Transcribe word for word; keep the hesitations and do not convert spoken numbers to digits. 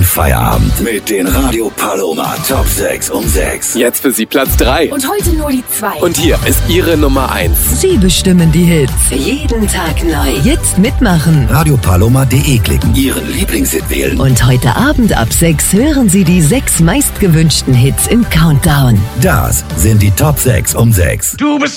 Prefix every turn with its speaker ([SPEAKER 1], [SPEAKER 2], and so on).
[SPEAKER 1] Feierabend mit den Radio Paloma Top sechs um sechs.
[SPEAKER 2] Jetzt für Sie Platz drei.
[SPEAKER 3] Und heute nur die zwei.
[SPEAKER 2] Und hier ist Ihre Nummer eins.
[SPEAKER 4] Sie bestimmen die Hits. Jeden Tag neu. Jetzt mitmachen.
[SPEAKER 1] radio paloma punkt de klicken. Ihren Lieblingshit wählen.
[SPEAKER 4] Und heute Abend ab sechs hören Sie die sechs meistgewünschten Hits im Countdown.
[SPEAKER 1] Das sind die Top sechs um sechs.
[SPEAKER 5] Du bist